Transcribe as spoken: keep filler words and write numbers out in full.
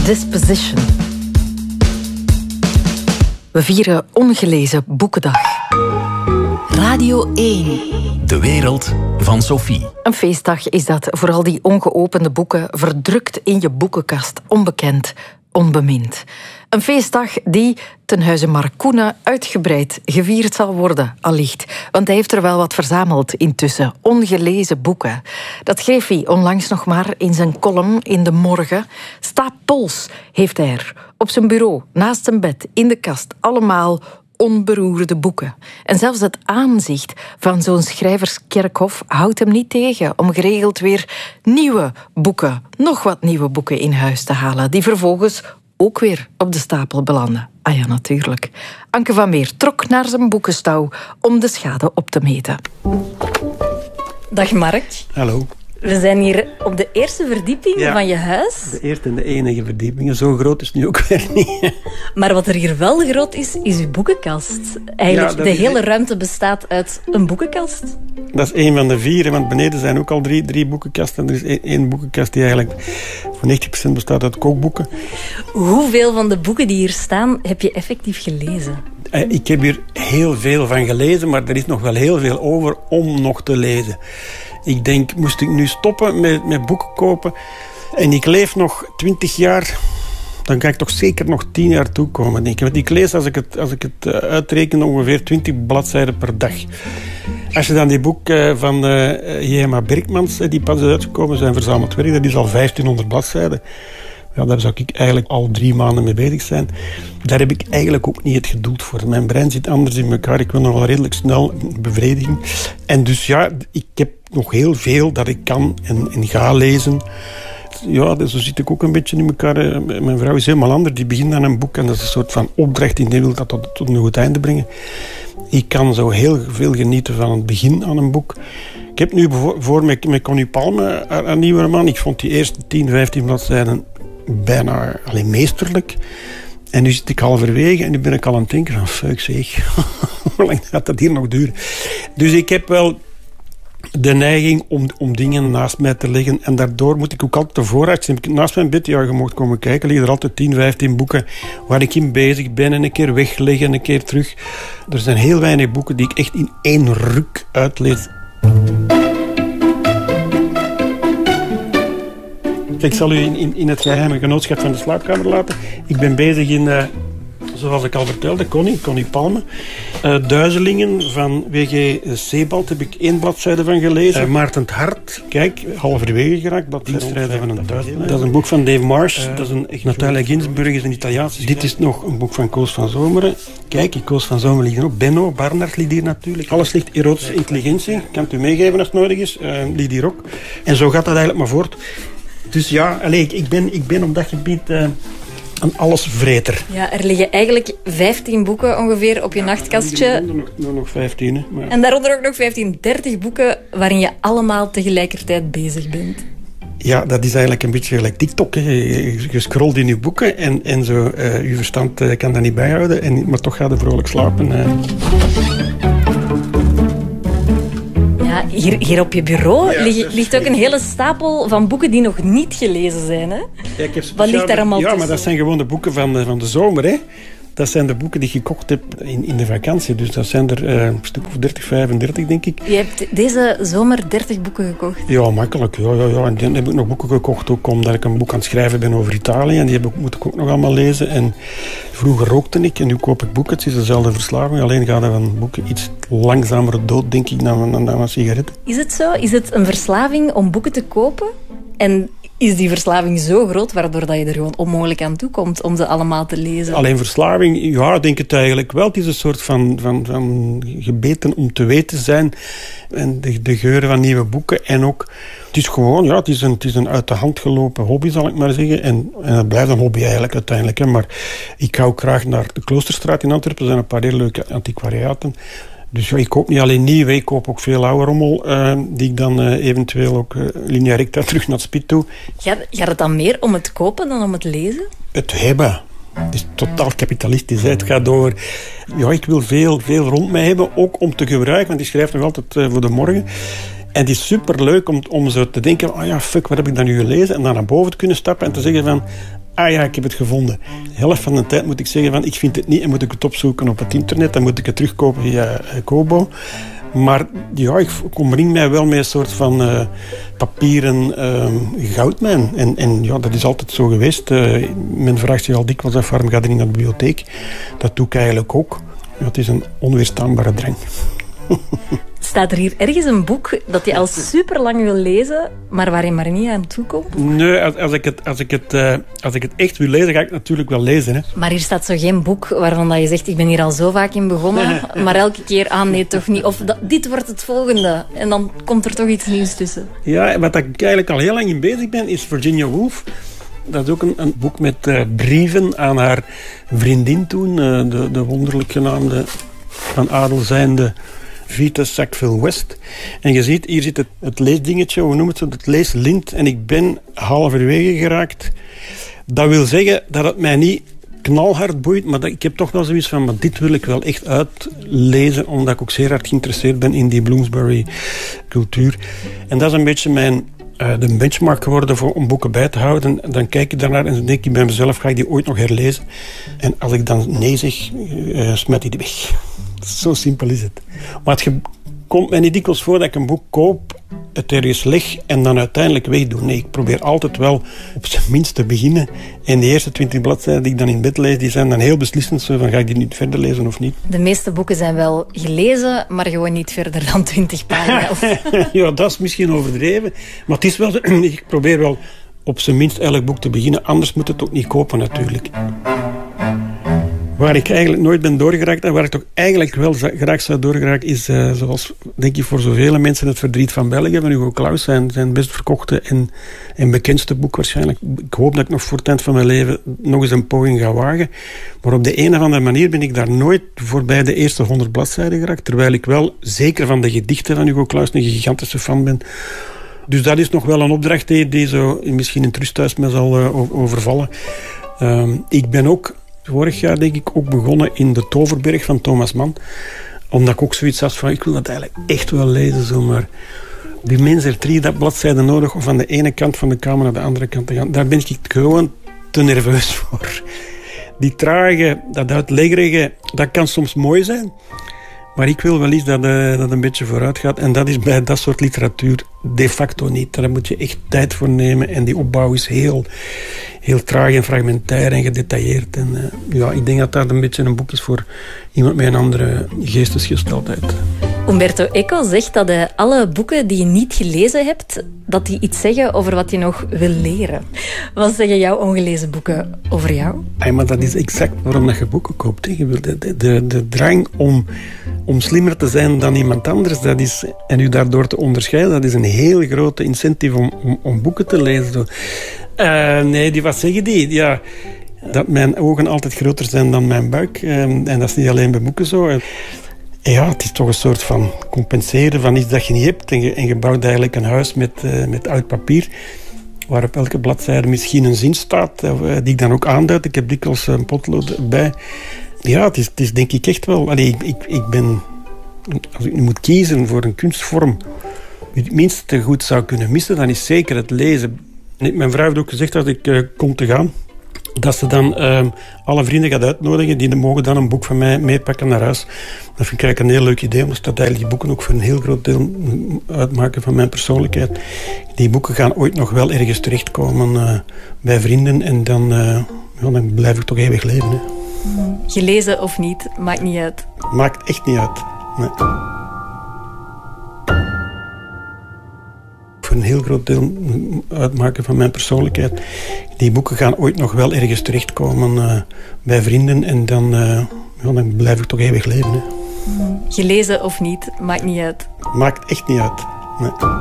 Disposition. We vieren Ongelezen Boekendag. Radio één. De wereld van Sophie. Een feestdag is dat voor al die ongeopende boeken, verdrukt in je boekenkast, onbekend, onbemind. Een feestdag die ten huize Marcoene uitgebreid gevierd zal worden, allicht. Want hij heeft er wel wat verzameld intussen. Ongelezen boeken. Dat schreef hij onlangs nog maar in zijn column in De Morgen. Stapels heeft hij er. Op zijn bureau, naast zijn bed, in de kast. Allemaal onberoerde boeken. En zelfs het aanzicht van zo'n schrijverskerkhof houdt hem niet tegen om geregeld weer nieuwe boeken, nog wat nieuwe boeken in huis te halen, die vervolgens ook weer op de stapel belanden. Ah ja, natuurlijk. Anke van Meer trok naar zijn boekenstouw om de schade op te meten. Dag Mark. Hallo. We zijn hier op de eerste verdieping ja, van je huis. De eerste en de enige verdieping. Zo groot is het nu ook weer niet. Maar wat er hier wel groot is, is uw boekenkast. Eigenlijk, ja, de hele ruimte bestaat uit een boekenkast. Dat is één van de vier, want beneden zijn ook al drie, drie boekenkasten. Er is één boekenkast die eigenlijk voor negentig procent bestaat uit kookboeken. Hoeveel van de boeken die hier staan heb je effectief gelezen? Ik heb hier heel veel van gelezen, maar er is nog wel heel veel over om nog te lezen. Ik denk, moest ik nu stoppen met, met boeken kopen en ik leef nog twintig jaar, dan kan ik toch zeker nog tien jaar toekomen, denk ik. Want ik lees, als ik het, als ik het uitreken, ongeveer twintig bladzijden per dag. Als je dan die boek van uh, J M A Berkmans, die pas is uitgekomen, zijn verzameld werk, dat is al vijftienhonderd bladzijden. Ja, daar zou ik eigenlijk al drie maanden mee bezig zijn. Daar heb ik eigenlijk ook niet het geduld voor. Mijn brein zit anders in elkaar. Ik wil nog wel redelijk snel bevrediging. En dus ja, ik heb nog heel veel dat ik kan en, en ga lezen. Ja, dus zo zit ik ook een beetje in elkaar. Mijn vrouw is helemaal anders. Die begint aan een boek en dat is een soort van opdracht. Die wil dat tot, tot een goed einde brengen. Ik kan zo heel veel genieten van het begin aan een boek. Ik heb nu voor met, met Connie Palme een nieuwe roman. Ik vond die eerste tien, vijftien bladzijden bijna alleen meesterlijk. En nu zit ik halverwege en nu ben ik al aan het denken van fuck zeg, hoe lang gaat dat hier nog duren? Dus ik heb wel de neiging om, om dingen naast mij te leggen en daardoor moet ik ook altijd de vooruit zien. Naast mijn bed, ja, je mocht komen kijken, liggen er altijd tien, vijftien boeken waar ik in bezig ben en een keer wegleggen en een keer terug. Er zijn heel weinig boeken die ik echt in één ruk uitlees. Ik zal u in, in, in het geheime genootschap van de slaapkamer laten. Ik ben bezig in, uh, zoals ik al vertelde, Connie, Connie Palme. Uh, Duizelingen van W G Sebald heb ik één bladzijde van gelezen. Uh, Maarten 't Hart, kijk, halverwege geraakt. Dienstrijden van een duivel. Dat is een boek van Dave Marsh. Uh, dat is een, Natalia Ginsburg is een Italiaanse. Dit is nog een boek van Koos van Zomeren. Kijk, Koos van Zomeren ligt er ook. Benno Barnard ligt hier natuurlijk. Alles ligt erotische intelligentie. Kan het u meegeven als het nodig is. Uh, ligt hier ook. En zo gaat dat eigenlijk maar voort. Dus ja, allez, ik, ben, ik ben op dat gebied uh, een allesvreter. Ja, er liggen eigenlijk vijftien boeken ongeveer op je nachtkastje. Nog, nog, nog vijftien. Hè, maar... En daaronder ook nog vijftien, dertig boeken waarin je allemaal tegelijkertijd bezig bent. Ja, dat is eigenlijk een beetje gelijk TikTok. Hè. Je, je scrolt in je boeken en, en zo, uh, je verstand uh, kan dat niet bijhouden. En, maar toch gaat je vrolijk slapen. Uh. Ja, hier, hier op je bureau ja, ligt, ligt ook een hele stapel van boeken die nog niet gelezen zijn. Hè? Ja, ik heb Wat ligt daar allemaal Ja, tussen? maar dat zijn gewoon de boeken van de, van de zomer. Hè. Dat zijn de boeken die ik gekocht heb in, in de vakantie. Dus dat zijn er uh, een stuk of dertig, vijfendertig, denk ik. Je hebt deze zomer dertig boeken gekocht? Ja, makkelijk. Ja, ja, ja. En dan heb ik nog boeken gekocht, ook omdat ik een boek aan het schrijven ben over Italië. En die heb ik, moet ik ook nog allemaal lezen. En vroeger rookte ik en nu koop ik boeken. Het is dezelfde verslaving. Alleen gaat er van boeken iets langzamer dood, denk ik, dan, dan, dan een sigaret. Is het zo? Is het een verslaving om boeken te kopen? En is die verslaving zo groot, waardoor dat je er gewoon onmogelijk aan toe komt om ze allemaal te lezen? Alleen verslaving, ja, ik denk het eigenlijk wel. Het is een soort van, van, van gebeten om te weten zijn. En de, de geuren van nieuwe boeken. En ook, het is gewoon, ja, het is een, het is een uit de hand gelopen hobby, zal ik maar zeggen. En, en het blijft een hobby eigenlijk uiteindelijk. Hè. Maar ik ga ook graag naar de Kloosterstraat in Antwerpen. Er zijn een paar hele leuke antiquariaten. Dus ja, ik koop niet alleen nieuw, ik koop ook veel oude rommel, uh, die ik dan uh, eventueel ook uh, linea recta terug naar het spit doe. Gaat, gaat het dan meer om het kopen dan om het lezen? Het hebben. Het is totaal kapitalistisch. Hè. Het gaat over... Ja, ik wil veel, veel rond mij hebben, ook om te gebruiken, want ik schrijf nog altijd uh, voor de morgen. En het is superleuk om, om zo te denken, oh ja, fuck, wat heb ik dan nu gelezen? En dan naar boven te kunnen stappen en te zeggen van, ah ja, ik heb het gevonden. De helft van de tijd moet ik zeggen van, ik vind het niet en moet ik het opzoeken op het internet. Dan moet ik het terugkopen via uh, Kobo. Maar ja, ik omring mij wel met een soort van uh, papieren uh, goudmijn. En, en ja, dat is altijd zo geweest. Uh, men vraagt zich al dikwijls af, waarom ga je niet naar de bibliotheek? Dat doe ik eigenlijk ook. Ja, het is een onweerstaanbare drang. Staat er hier ergens een boek dat je al super lang wil lezen, maar waar je maar niet aan toe komt? Nee, als, als, ik het, als, ik het, uh, als ik het echt wil lezen, ga ik het natuurlijk wel lezen. Hè. Maar hier staat zo geen boek waarvan dat je zegt, ik ben hier al zo vaak in begonnen, maar elke keer, ah nee, toch niet. Of dat, dit wordt het volgende. En dan komt er toch iets nieuws tussen. Ja, wat ik eigenlijk al heel lang in bezig ben, is Virginia Woolf. Dat is ook een, een boek met uh, brieven aan haar vriendin toen, uh, de, de wonderlijk genaamde, van adel zijnde Vita Sackville West. En je ziet, hier zit het, het leesdingetje, hoe noemen het zo, het leeslint. En ik ben halverwege geraakt. Dat wil zeggen dat het mij niet knalhard boeit, maar dat, ik heb toch wel zoiets van, maar dit wil ik wel echt uitlezen, omdat ik ook zeer hard geïnteresseerd ben in die Bloomsbury-cultuur. En dat is een beetje mijn, uh, de benchmark geworden voor, om boeken bij te houden. En dan kijk ik daarnaar en dan denk ik bij mezelf, ga ik die ooit nog herlezen? En als ik dan nee zeg, uh, smet ik die weg. Zo simpel is het. Maar het komt mij niet dikwijls voor dat ik een boek koop, het ergens leg en dan uiteindelijk wegdoe. Nee, ik probeer altijd wel op zijn minst te beginnen. En de eerste twintig bladzijden die ik dan in bed lees, die zijn dan heel beslissend. Zo van, ga ik die niet verder lezen of niet? De meeste boeken zijn wel gelezen, maar gewoon niet verder dan twintig pagina's. Ja, dat is misschien overdreven. Maar het is wel zo, ik probeer wel op zijn minst elk boek te beginnen. Anders moet het ook niet kopen natuurlijk. Waar ik eigenlijk nooit ben doorgeraakt en waar ik toch eigenlijk wel graag zou doorgeraken is, uh, zoals denk ik voor zoveel mensen, Het Verdriet van België van Hugo Claus, zijn, zijn best verkochte en, en bekendste boek waarschijnlijk. Ik hoop dat ik nog voor het eind van mijn leven nog eens een poging ga wagen. Maar op de een of andere manier ben ik daar nooit voorbij de eerste honderd bladzijden geraakt, terwijl ik wel zeker van de gedichten van Hugo Claus een gigantische fan ben. Dus dat is nog wel een opdracht die, die zo misschien in het rusthuis me zal uh, overvallen. Uh, ik ben ook vorig jaar denk ik ook begonnen in De Toverberg van Thomas Mann. Omdat ik ook zoiets had van, ik wil dat eigenlijk echt wel lezen. Zo, maar die mensen er drie dat bladzijden nodig om van de ene kant van de kamer naar de andere kant te gaan. Daar ben ik gewoon te nerveus voor. Die trage, dat uitleggerige, dat kan soms mooi zijn. Maar ik wil wel eens dat uh, dat een beetje vooruit gaat. En dat is bij dat soort literatuur de facto niet. Daar moet je echt tijd voor nemen. En die opbouw is heel, heel traag en fragmentair en gedetailleerd. En uh, ja, ik denk dat dat een beetje een boek is voor iemand met een andere geestesgesteldheid. Umberto Eco zegt dat uh, alle boeken die je niet gelezen hebt, dat die iets zeggen over wat je nog wil leren. Wat zeggen jouw ongelezen boeken over jou? Ay, maar dat is exact waarom dat je boeken koopt. Hè. De, de, de, de drang om, om slimmer te zijn dan iemand anders, dat is, en u daardoor te onderscheiden, dat is een heel grote incentive om, om, om boeken te lezen. Uh, nee, die, wat zeggen die? Ja, dat mijn ogen altijd groter zijn dan mijn buik. Uh, en dat is niet alleen bij boeken zo. Ja, het is toch een soort van compenseren van iets dat je niet hebt. En je, en je bouwt eigenlijk een huis met, uh, met oud papier, waar op elke bladzijde misschien een zin staat, uh, die ik dan ook aanduid. Ik heb dikwijls een potlood bij. Ja, het is, het is denk ik echt wel... Allee, ik, ik, ik ben... Als ik nu moet kiezen voor een kunstvorm die het minste goed zou kunnen missen, dan is zeker het lezen. Mijn vrouw heeft ook gezegd dat ik uh, kom te gaan, dat ze dan uh, alle vrienden gaat uitnodigen. Die mogen dan een boek van mij meepakken naar huis. Dat vind ik eigenlijk een heel leuk idee, omdat dat eigenlijk die boeken ook voor een heel groot deel uitmaken van mijn persoonlijkheid. Die boeken gaan ooit nog wel ergens terechtkomen uh, bij vrienden en dan, uh, ja, dan blijf ik toch eeuwig leven. Hè. Gelezen of niet, maakt niet uit. Maakt echt niet uit. Nee. Voor een heel groot deel uitmaken van mijn persoonlijkheid. Die boeken gaan ooit nog wel ergens terechtkomen uh, bij vrienden en dan, uh, ja, dan blijf ik toch eeuwig leven. Hè. Gelezen of niet, maakt niet uit. Maakt echt niet uit. Nee.